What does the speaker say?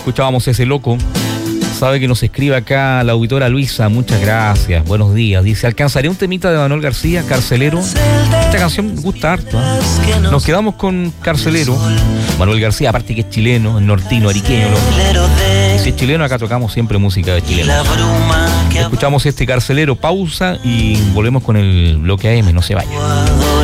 escuchábamos ese loco. Sabe que nos escribe acá la auditora Luisa, muchas gracias, buenos días. Dice, ¿alcanzaré un temita de Manuel García, Carcelero? Esta canción me gusta harto, ¿eh? Nos quedamos con Carcelero. Manuel García, aparte que es chileno, es nortino, ariqueño. Si es chileno, acá tocamos siempre música de chileno. Escuchamos este Carcelero, pausa y volvemos con el bloque AM, no se vaya.